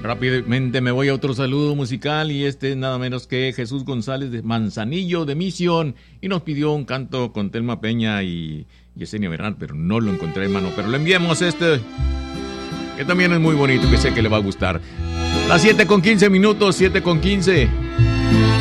Rápidamente me voy a otro saludo musical y este es nada menos que Jesús González de Manzanillo de Misión y nos pidió un canto con Telma Peña y Yesenia Bernal, pero no lo encontré, hermano, pero le enviamos este que también es muy bonito, que sé que le va a gustar. Las 7:15, 7:15.